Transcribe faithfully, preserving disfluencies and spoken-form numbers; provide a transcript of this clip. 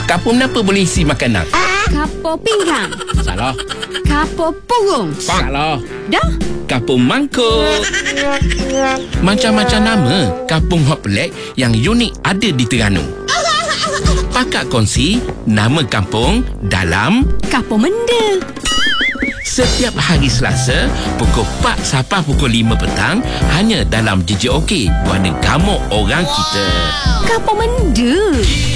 Kapur apa boleh isi makanan? Kapur pinggang. Salah. Kapur purung. Salah. Dah? Kampung mangkuk. Macam-macam nama kampung hot pelik yang unik ada di Terengganu. Pakak kongsi nama kampung dalam Kapur Menda. setiap hari Selasa pukul empat sampai pukul lima petang hanya dalam J J O K, Warna Gamuk Orang Kita. Kapur Menda.